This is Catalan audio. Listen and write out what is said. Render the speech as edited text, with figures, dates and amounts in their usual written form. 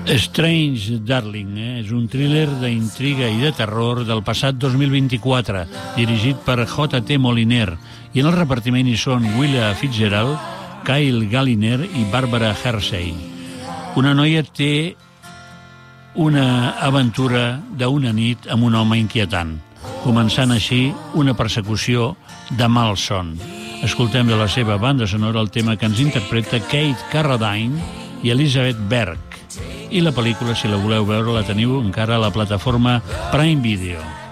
Strange Darling és un thriller d'intriga i de terror del passat 2024, dirigit per J.T. Moliner, i en el repartiment hi són Willa Fitzgerald, Kyle Galliner i Barbara Hershey. Una noia té una aventura d'una nit amb un home inquietant, començant així una persecució de mal son. Escoltem de la seva banda sonora el tema que ens interpreta Kate Carradine i Elizabeth Berg. I la pel·lícula, si la voleu veure, la teniu encara a la plataforma Prime Video.